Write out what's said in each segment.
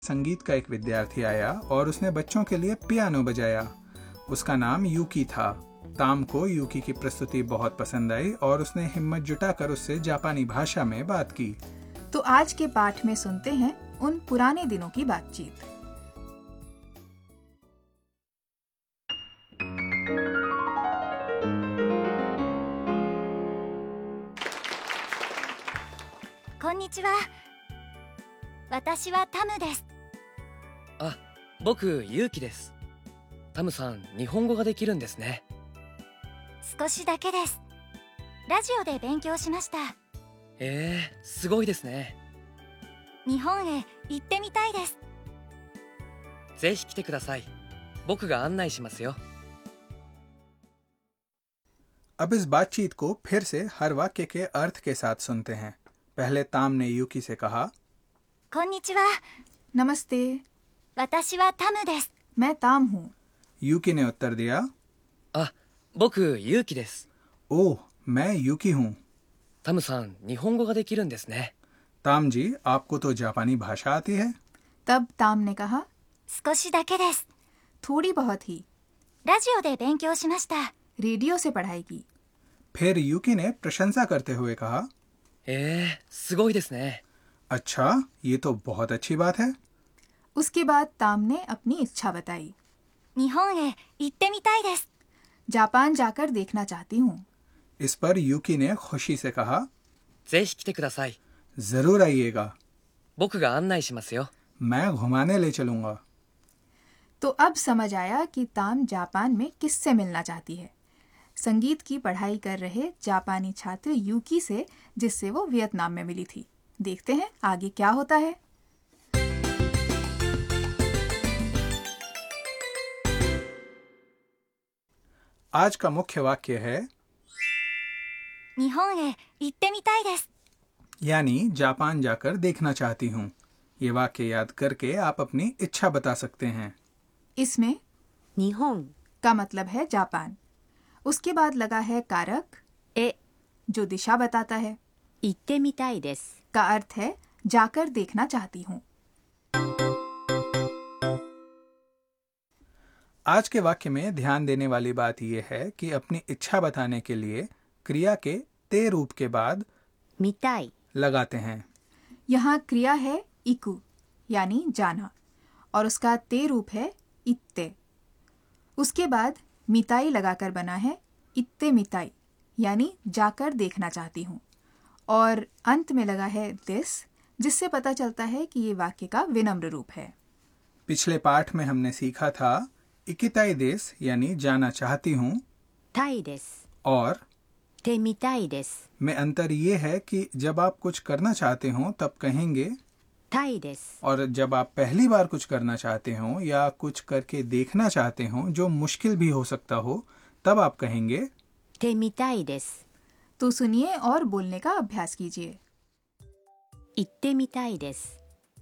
संगीत का एक विद्यार्थी आया और उसने बच्चों के लिए पियानो बजाया। उसका नाम यूकी था। ताम को यूकी की प्रस्तुति बहुत पसंद आई और उसने हिम्मत जुटाकर उससे जापानी भाषा में बात की। तो आज के पाठ में सुनते हैं उन पुराने दिनों की बातचीत। konnichiwa. 私はタムです。 あ、僕ユウキです。タムさん、日本語ができるんですね。 少しだけです。ラジオで勉強しました。 すごいですね。 日本へ行ってみたいです。 ぜひ来てください。僕が案内しますよ。 अब इस बातचीत को फिर से हर वाक्य के अर्थ के साथ सुनते हैं। पहले ताम ने यूकी से कहा, こんにちは。 नमस्ते, 私はタムです。 मैं ताम हूँ। यूकी ने उत्तर दिया, あ、僕ユウキです。 ओह, मैं यूकी हूँ। タムさん、日本語ができるんですね。 ताम जी, आपको तो जापानी भाषा आती है? तब ताम ने कहा, 少しだけです。 थोड़ी बहुत ही, ラジオで勉強しました。 रेडियो से पढ़ाई की। फिर यूकी ने प्रशंसा करते हुए कहा, すごいですね。 अच्छा, ये तो बहुत अच्छी बात है। उसके बाद ताम ने अपनी इच्छा बताई। 日本へ行ってみたいです。 जापान जाकर देखना चाहती हूँ। इस पर यूकी ने खुशी से कहा, ぜひ来てください。 जरूर आइएगा, 僕が案内しますよ。 मैं घुमाने ले चलूंगा। तो अब समझ आया कि ताम जापान में किससे मिलना चाहती है। संगीत की पढ़ाई कर रहे जापानी छात्र यूकी से, जिससे वो वियतनाम में मिली थी। देखते हैं आगे क्या होता है। आज का मुख्य वाक्य है 日本へ行ってみたいです。 यानी जापान जाकर देखना चाहती हूँ। ये वाक्य याद करके आप अपनी इच्छा बता सकते हैं। इसमें 日本 का मतलब है जापान। उसके बाद लगा है कारक へ जो दिशा बताता है। 行ってみたいです。 का अर्थ है जाकर देखना चाहती हूँ। आज के वाक्य में ध्यान देने वाली बात यह है कि अपनी इच्छा बताने के लिए क्रिया के ते रूप के बाद 見たい लगाते हैं। यहाँ क्रिया है इकु यानी जाना और उसका ते रूप है इत्ते। उसके बाद मिताई लगाकर बना है इत्ते मिताई यानी जाकर देखना चाहती हूँ। और अंत में लगा है दिस, जिससे पता चलता है कि ये वाक्य का विनम्र रूप है। पिछले पाठ में हमने सीखा था इकिताई देस यानी जाना चाहती हूँ たいです。 और てみたいです。 में अंतर ये है कि जब आप कुछ करना चाहते हो तब कहेंगे, たいです。 और जब आप पहली बार कुछ करना चाहते हो या कुछ करके देखना चाहते हो जो मुश्किल भी हो सकता हो, तब आप कहेंगे। てみたいです。 तो सुनिए और बोलने का अभ्यास कीजिए। 行ってみたいです。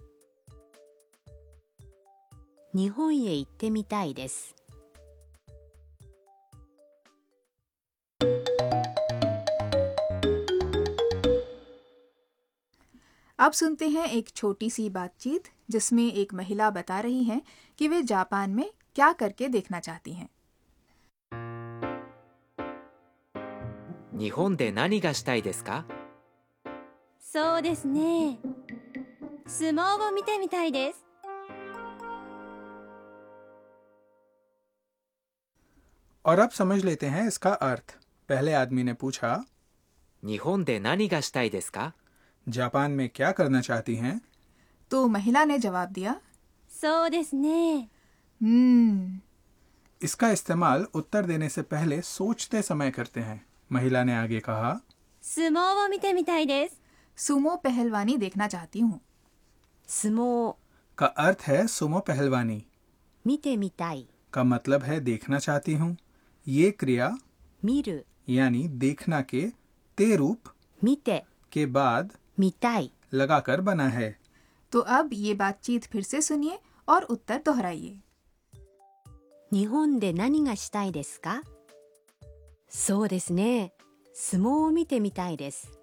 日本へ行ってみたいです。 अब सुनते हैं एक छोटी सी बातचीत जिसमें एक महिला बता रही हैं कि वे जापान में क्या करके देखना चाहती हैं। 日本で何がしたいですか？ そうですね。相撲を見てみたいです。 और अब समझ लेते हैं इसका अर्थ। पहले आदमी ने पूछा, 日本で何がしたいですか？ जापान में क्या करना चाहती हैं? तो महिला ने जवाब दिया, そうですね。 इसका इस्तेमाल उत्तर देने से पहले सोचते समय करते हैं। महिला ने आगे कहा, 相撲を見てみたいです。 सुमो पहलवानी देखना चाहती हूँ। 相撲 का अर्थ है सुमो पहलवानी। 見てみたい。 का मतलब है देखना चाहती हूँ। ये क्रिया 見る यानी देखना के ते रूप 見て के बाद 見たい。 लगाकर बना है। तो अब ये बातचीत फिर से सुनिए और उत्तर दोहराइए। 日本で何がしたいですか？そうですね。相撲を見てみたいです。